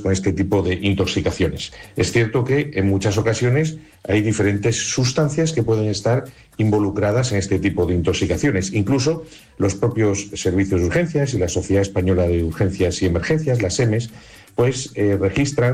con este tipo de intoxicaciones. Es cierto que en muchas ocasiones hay diferentes sustancias que pueden estar involucradas en este tipo de intoxicaciones. Incluso los propios servicios de urgencias y la Sociedad Española de Urgencias y Emergencias, las SEMES, pues registran